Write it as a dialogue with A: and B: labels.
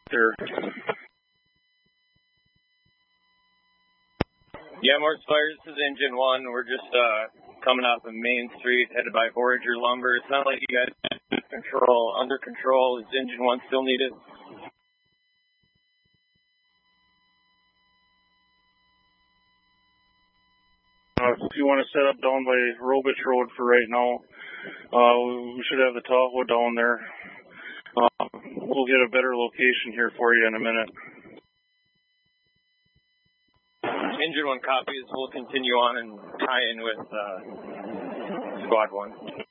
A: there.
B: Yeah, Morse Fire, this is Engine 1. We're just coming off of Main Street, headed by Forager Lumber. It sounds like you guys are under control. Is Engine 1 still needed?
A: If you want to set up down by Robich Road for right now, we should have the Tahoe down there. We'll get a better location here for you in a minute.
B: Engine 1 copies. We'll continue on and tie in with Squad 1.